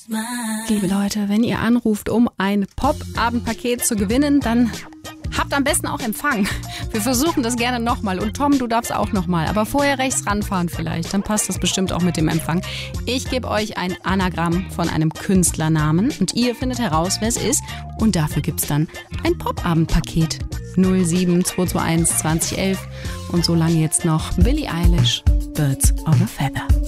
Liebe Leute, wenn ihr anruft, um ein Pop-Abendpaket zu gewinnen, dann habt am besten auch Empfang. Wir versuchen das gerne nochmal. Und Tom, du darfst auch nochmal. Aber vorher rechts ranfahren vielleicht. Dann passt das bestimmt auch mit dem Empfang. Ich gebe euch ein Anagramm von einem Künstlernamen. Und ihr findet heraus, wer es ist. Und dafür gibt es dann ein Pop-Abendpaket. 07221 2011. Und so lange jetzt noch Billie Eilish, Birds of a Feather.